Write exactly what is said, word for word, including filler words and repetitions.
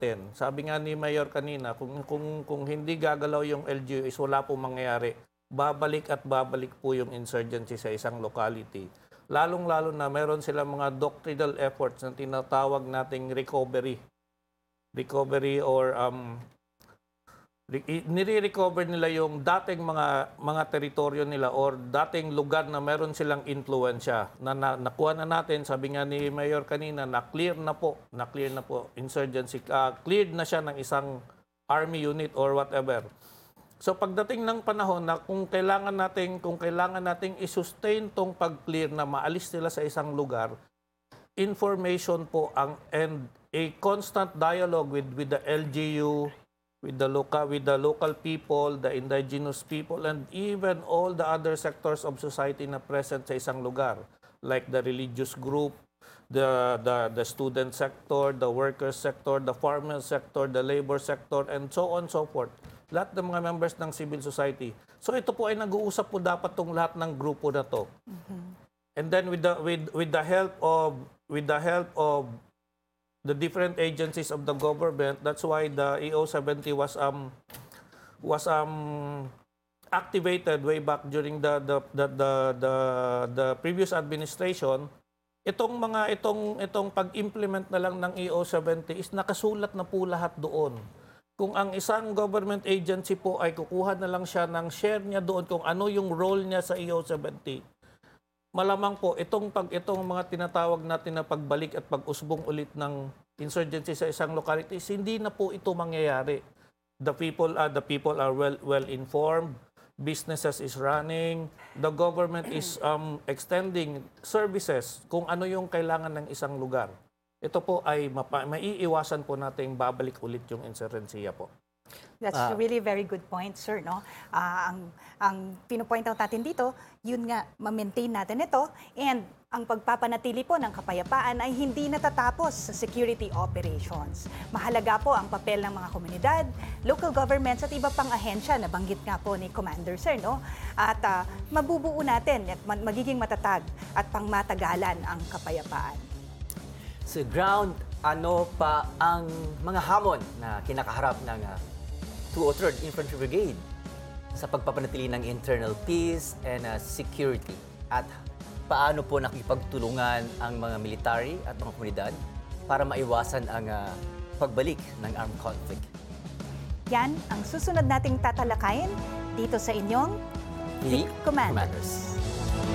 ten. Sabi nga ni Mayor kanina, kung, kung, kung hindi gagalaw yung L G U is wala pong mangyayari. Babalik at babalik po yung insurgency sa isang locality. Lalong-lalo na meron silang mga doctrinal efforts na tinatawag nating recovery. Recovery or um, nire-recover nila yung dating mga mga teritoryo nila or dating lugar na meron silang influensya na, na nakuha na natin. Sabi nga ni Mayor kanina na clear na po, na clear na po insurgency, uh, cleared na siya ng isang army unit or whatever. So pagdating ng panahon na kung kailangan nating kung kailangan nating i-sustain tong pag-clear na maalis nila sa isang lugar, information po ang and a constant dialogue with with the L G U, with the local with the local people, the indigenous people, and even all the other sectors of society na present sa isang lugar, like the religious group, the the the student sector, the worker sector, the farmer sector, the labor sector, and so on so forth. Lahat ng mga members ng civil society. So ito po ay nag-uusap po dapat tong lahat ng grupo na to. Mm-hmm. And then with the with with the help of with the help of the different agencies of the government, that's why the E O seventy was um was um activated way back during the the the the the, the previous administration. Itong mga itong itong pag-implement na lang ng E O seventy is nakasulat na po lahat doon. Kung ang isang government agency po ay kukuha na lang siya ng share niya doon kung ano yung role niya sa E O seventy, malamang po itong pag itong mga tinatawag natin na pagbalik at pag-usbong ulit ng insurgency sa isang locality, hindi na po ito mangyayari. The people are the people are well well informed, businesses is running, the government is um, extending services kung ano yung kailangan ng isang lugar. Ito po ay mapa, maiiwasan po nating babalik ulit yung insurgensiya po. That's Ah. really very good point, sir. No? Ah, ang, ang pinupoint out natin dito, yun nga, ma-maintain natin ito. And ang pagpapanatili po ng kapayapaan ay hindi natatapos sa security operations. Mahalaga po ang papel ng mga komunidad, local governments at iba pang ahensya na banggit nga po ni Commander, sir. No? At ah, mabubuo natin at magiging matatag at pangmatagalan ang kapayapaan. Sa ground, ano pa ang mga hamon na kinakaharap ng uh, two oh third Infantry Brigade sa pagpapanatili ng internal peace and uh, security? At paano po nakipagtulungan ang mga military at mga komunidad para maiwasan ang uh, pagbalik ng armed conflict? Yan ang susunod nating tatalakayin dito sa inyong The Commanders. Commanders.